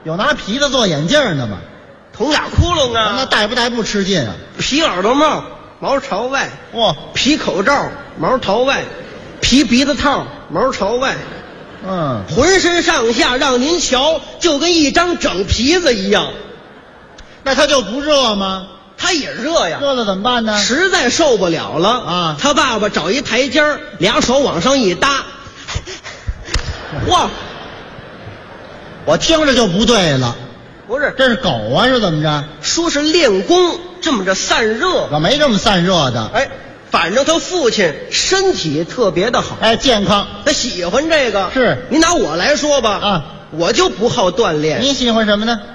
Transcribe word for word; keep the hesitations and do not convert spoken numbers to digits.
有拿皮子做眼镜的吗？ 捅俩窟窿啊！ 那戴不戴不吃劲啊？ 皮耳朵帽，毛朝外； 哇， 皮口罩，毛朝外；皮鼻子套，毛朝外。 嗯， 浑身上下让您瞧，就跟一张整皮子一样。 那他就不热吗？ 他也热呀， 热了怎么办呢？ 实在受不了了啊！ 他爸爸找一台阶儿，俩手往上一搭，哇！ 我听着就不对了。 不是， 这是狗啊，是怎么着？ 说是练功这么着散热， 可没这么散热的。 哎，反正他父亲身体特别的好， 哎，健康， 他喜欢这个。 是， 您拿我来说吧， 啊， 我就不好锻炼。 你喜欢什么呢？